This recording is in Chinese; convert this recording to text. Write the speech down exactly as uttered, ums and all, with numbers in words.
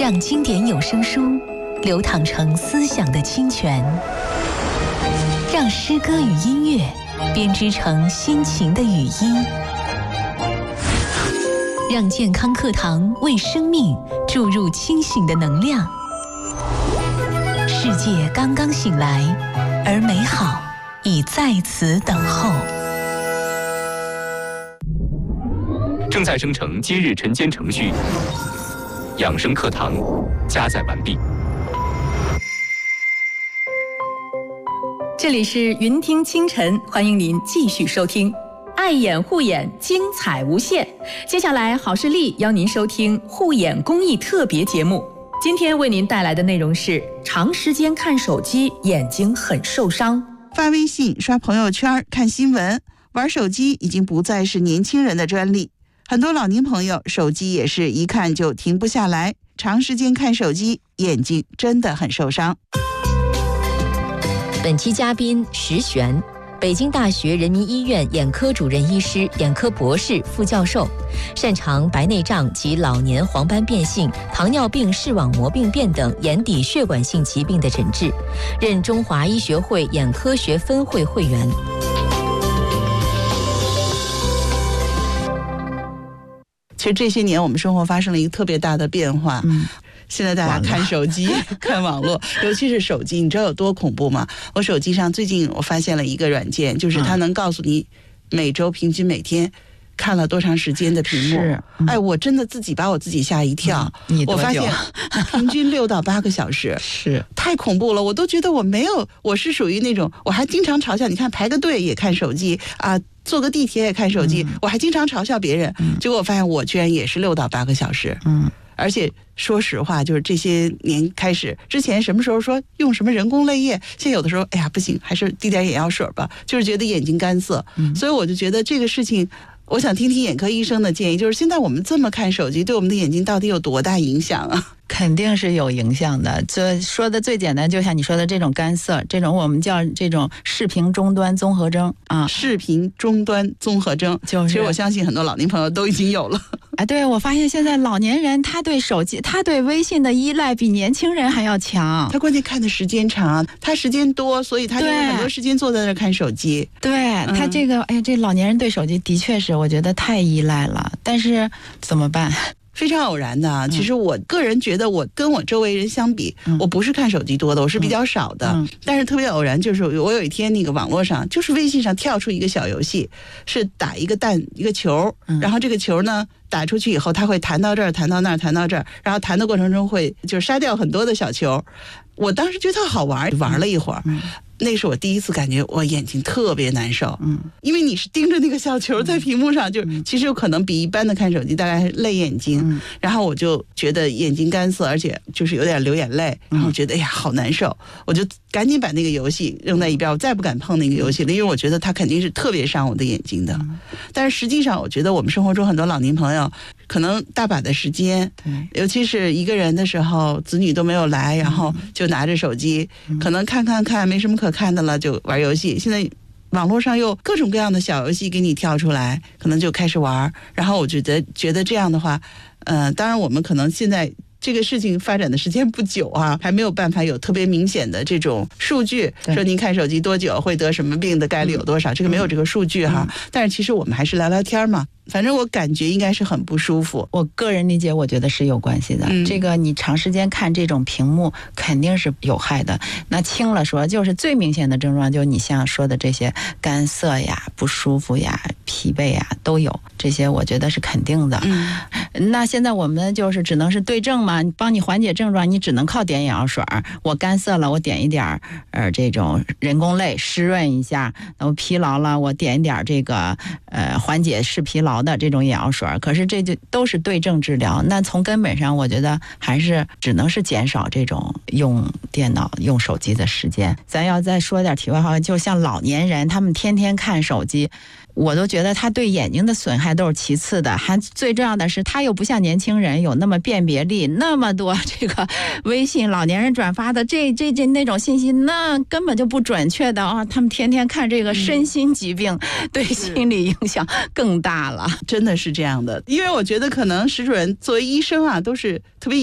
让经典有声书流淌成思想的清泉，让诗歌与音乐编织成心情的语音，让健康课堂为生命注入清醒的能量。世界刚刚醒来，而美好已在此等候。 正在生成今日晨间程序，养生课堂加载完毕。 这里是云听清晨，欢迎您继续收听。爱眼护眼，精彩无限。接下来，好视力邀您收听护眼公益特别节目。今天为您带来的内容是：长时间看手机，眼睛很受伤。 发微信、刷朋友圈、看新闻、玩手机已经不再是年轻人的专利。很多老年朋友手机也是一看就停不下来，长时间看手机，眼睛真的很受伤。 本期嘉宾石璇，北京大学人民医院眼科主任医师、眼科博士、副教授，擅长白内障及老年黄斑变性、糖尿病视网膜病变等眼底血管性疾病的诊治，任中华医学会眼科学分会会员。 其实这些年我们生活发生了一个特别大的变化， 嗯， 现在大家看手机看网络，尤其是手机，你知道有多恐怖吗？我手机上最近我发现了一个软件，就是它能告诉你每周平均每天看了多长时间的屏幕。 是、 嗯、哎，我真的自己把我自己吓一跳。 嗯、你多久？ 我发现平均六到八个小时， 是太恐怖了。我都觉得我没有，我是属于那种，我还经常嘲笑，你看排个队也看手机啊。坐个地铁也看手机、嗯，我还经常嘲笑别人、嗯，结果我发现我居然也是六到八个小时。嗯，而且说实话，就是这些年开始，之前什么时候说用什么人工泪液，现在有的时候，哎呀不行，还是滴点眼药水吧，就是觉得眼睛干涩。嗯，所以我就觉得这个事情，我想听听眼科医生的建议，就是现在我们这么看手机，对我们的眼睛到底有多大影响啊？ 肯定是有影响的。这说的最简单，就像你说的这种干涩，这种我们叫这种视频终端综合征啊， 视频终端综合征，就是其实我相信很多老年朋友都已经有了。 哎，对，我发现现在老年人他对手机、他对微信的依赖比年轻人还要强。 他关键看的时间长，他时间多，所以他就有很多时间坐在那看手机。 对、嗯、他这个，哎，这老年人对手机的确是，我觉得太依赖了。但是怎么办？ 非常偶然的啊！其实我个人觉得，我跟我周围人相比、嗯，我不是看手机多的，我是比较少的。嗯、但是特别偶然，就是我有一天那个网络上，就是微信上跳出一个小游戏，是打一个弹一个球，嗯、然后这个球呢打出去以后，它会弹到这儿，弹到那儿，弹到这儿，然后弹的过程中会就是杀掉很多的小球。我当时觉得好玩，玩了一会儿。嗯那是我第一次感觉我眼睛特别难受，嗯，因为你是盯着那个小球在屏幕上，嗯、就其实有可能比一般的看手机大概是累眼睛，嗯，然后我就觉得眼睛干涩，而且就是有点流眼泪，然后觉得哎呀好难受，我就赶紧把那个游戏扔在一边，我再不敢碰那个游戏了，因为我觉得它肯定是特别伤我的眼睛的。嗯、但是实际上，我觉得我们生活中很多老年朋友可能大把的时间，尤其是一个人的时候，子女都没有来，然后就拿着手机，嗯、可能看看看没什么可看的了，就玩游戏。现在网络上又各种各样的小游戏给你跳出来，可能就开始玩。然后我觉得觉得这样的话，呃，当然我们可能现在这个事情发展的时间不久啊，还没有办法有特别明显的这种数据，说您看手机多久会得什么病的概率有多少，嗯、这个没有这个数据哈。嗯、但是其实我们还是聊聊天嘛。反正我感觉应该是很不舒服。 我个人理解，我觉得是有关系的。嗯、这个你长时间看这种屏幕，肯定是有害的。那轻了说，就是最明显的症状，就是你像说的这些干涩呀、不舒服呀、疲惫呀都有，这些我觉得是肯定的。嗯、那现在我们就是只能是对症嘛，帮你缓解症状，你只能靠点眼药水。我干涩了，我点一点呃这种人工泪湿润一下；那我疲劳了，我点一点这个呃缓解视疲劳的这种眼药水，可是这就都是对症治疗。那从根本上，我觉得还是只能是减少这种用电脑、用手机的时间。咱要再说点题外话，就像老年人，他们天天看手机。我都觉得他对眼睛的损害都是其次的，还最重要的是他又不像年轻人有那么辨别力，那么多这个微信老年人转发的这这这那种信息，那根本就不准确的啊！他们天天看这个身心疾病，嗯、对心理影响更大了， 真的是这样的。因为我觉得可能石主任作为医生啊，都是特别